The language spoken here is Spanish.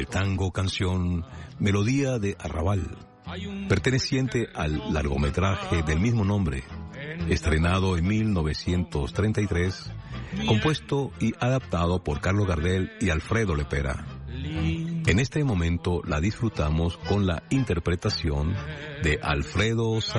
tango canción Melodía de Arrabal, perteneciente al largometraje del mismo nombre, estrenado en 1933, compuesto y adaptado por Carlos Gardel y Alfredo Lepera. En este momento la disfrutamos con la interpretación de Alfredo